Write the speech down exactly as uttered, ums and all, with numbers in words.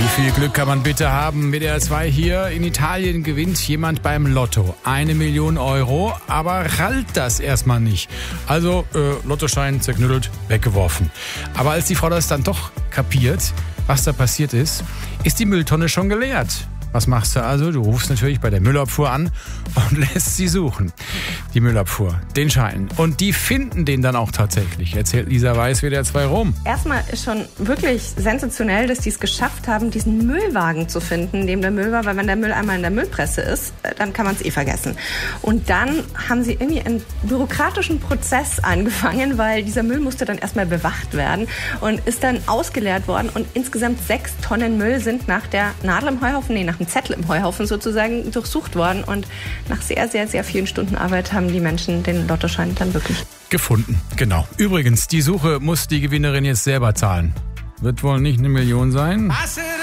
Wie viel Glück kann man bitte haben? Mit der zwei hier in Italien gewinnt jemand beim Lotto eine Million Euro, aber rallt das erstmal nicht. Also äh, Lottoschein zerknüttelt, weggeworfen. Aber als die Frau das dann doch kapiert, was da passiert ist, ist die Mülltonne schon geleert. Was machst du also? Du rufst natürlich bei der Müllabfuhr an und lässt sie suchen. Die Müllabfuhr, den Schein. Und die finden den dann auch tatsächlich, erzählt Lisa Weiß, W D R zwei rum. Erstmal ist schon wirklich sensationell, dass die es geschafft haben, diesen Müllwagen zu finden, in dem der Müll war. Weil wenn der Müll einmal in der Müllpresse ist, dann kann man es eh vergessen. Und dann haben sie irgendwie einen bürokratischen Prozess angefangen, weil dieser Müll musste dann erstmal bewacht werden und ist dann ausgeleert worden. Und insgesamt sechs Tonnen Müll sind nach der Nadel im Heuhaufen, nee, nach dem Zettel im Heuhaufen sozusagen durchsucht worden. Und nach sehr, sehr, sehr vielen Stunden Arbeit haben die Menschen den Lottoschein dann wirklich gefunden. Genau. Übrigens, die Suche muss die Gewinnerin jetzt selber zahlen. Wird wohl nicht eine Million sein.